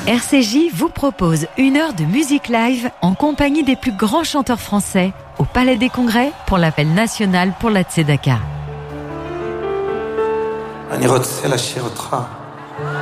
RCJ vous propose 1 heure de musique live en compagnie des plus grands chanteurs français au Palais des Congrès pour l'appel national pour la Tzedaka. אני רוצה לשיר אותך